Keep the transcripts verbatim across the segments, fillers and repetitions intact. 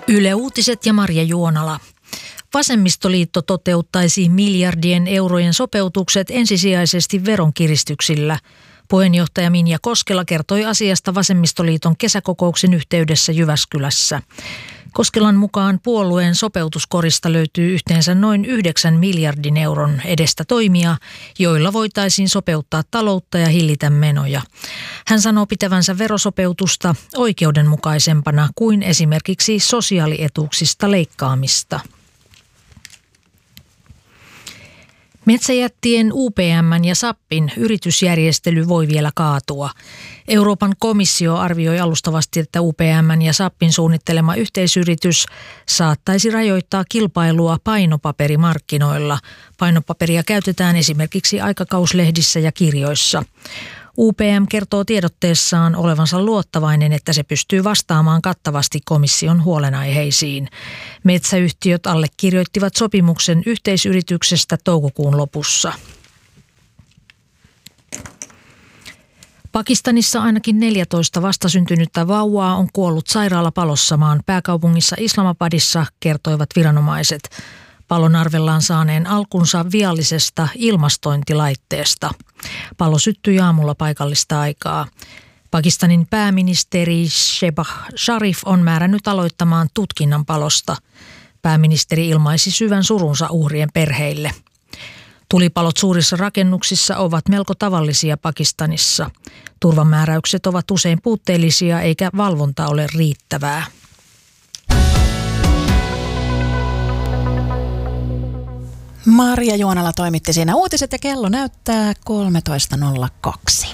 Yle Uutiset ja Marja Juonala. Vasemmistoliitto toteuttaisi miljardien eurojen sopeutukset ensisijaisesti veronkiristyksillä. Puheenjohtaja Minja Koskela kertoi asiasta Vasemmistoliiton kesäkokouksen yhteydessä Jyväskylässä. Koskelan mukaan puolueen sopeutuskorista löytyy yhteensä noin yhdeksän miljardin euron edestä toimia, joilla voitaisiin sopeuttaa taloutta ja hillitä menoja. Hän sanoo pitävänsä verosopeutusta oikeudenmukaisempana kuin esimerkiksi sosiaalietuuksista leikkaamista. Metsäjättien U P M:n ja SAPin yritysjärjestely voi vielä kaatua. Euroopan komissio arvioi alustavasti, että U P M:n ja SAPin suunnittelema yhteisyritys saattaisi rajoittaa kilpailua painopaperimarkkinoilla. Painopaperia käytetään esimerkiksi aikakauslehdissä ja kirjoissa. U P M kertoo tiedotteessaan olevansa luottavainen, että se pystyy vastaamaan kattavasti komission huolenaiheisiin. Metsäyhtiöt allekirjoittivat sopimuksen yhteisyrityksestä toukokuun lopussa. Pakistanissa ainakin neljätoista vastasyntynyttä vauvaa on kuollut sairaalapalossa maan pääkaupungissa Islamabadissa, kertoivat viranomaiset. Palon arvellaan saaneen alkunsa viallisesta ilmastointilaitteesta. Palo syttyi aamulla paikallista aikaa. Pakistanin pääministeri Shehbaz Sharif on määrännyt aloittamaan tutkinnan palosta. Pääministeri ilmaisi syvän surunsa uhrien perheille. Tulipalot suurissa rakennuksissa ovat melko tavallisia Pakistanissa. Turvamääräykset ovat usein puutteellisia eikä valvonta ole riittävää. Marja Juonala toimitti siinä uutiset ja kello näyttää kolmetoista nolla kaksi.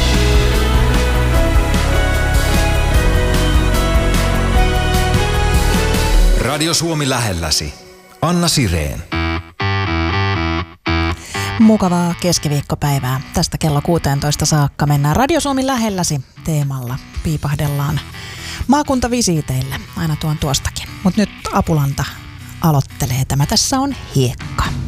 Radio Suomi lähelläsi. Anna Sireen. Mukavaa keskiviikkopäivää. Tästä kello kuusitoista saakka mennään Radio Suomi lähelläsi teemalla. Piipahdellaan maakuntavisiiteille aina tuon tuostakin. Mutta nyt Apulanta aloittelee. Tämä tässä on Hiekka.